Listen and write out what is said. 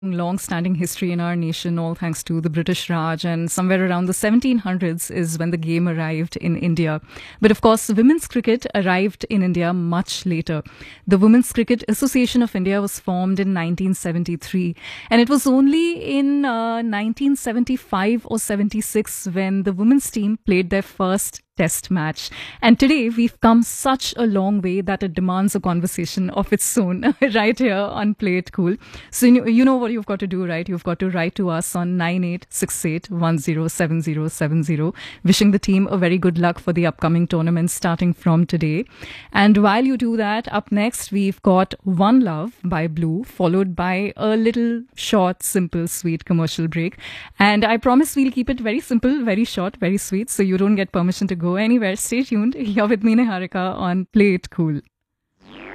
long-standing history in our nation, all thanks to the British Raj, and somewhere around the 1700s is when the game arrived in India. But of course, women's cricket arrived in India much later. The Women's Cricket Association of India was formed in 1973, and it was only in 1975 or 76 when the women's team played their first test match. And today we've come such a long way that it demands a conversation of its own right here on Play It Cool. So you know what you've got to do, right? You've got to write to us on 9868107070, wishing the team a very good luck for the upcoming tournament starting from today. And while you do that, up next we've got One Love by Blue, followed by a little short, simple, sweet commercial break. And I promise we'll keep it very simple, very short, very sweet, so you don't get permission to go anywhere. Stay tuned. You're with me, Niharika, on Play It Cool.